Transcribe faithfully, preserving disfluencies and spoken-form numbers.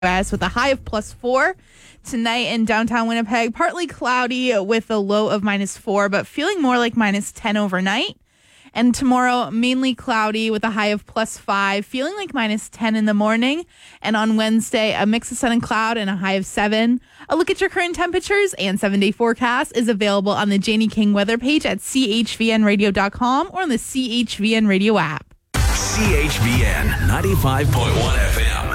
West with a high of plus four. Tonight in downtown Winnipeg, partly cloudy with a low of minus four, but feeling more like minus ten overnight. And tomorrow, mainly cloudy with a high of plus five, feeling like minus ten in the morning. And on Wednesday, a mix of sun and cloud and a high of seven. A look at your current temperatures and seven-day forecast is available on the Janie King weather page at c h v n radio dot com or on the C H V N Radio app. C H V N ninety-five point one F M.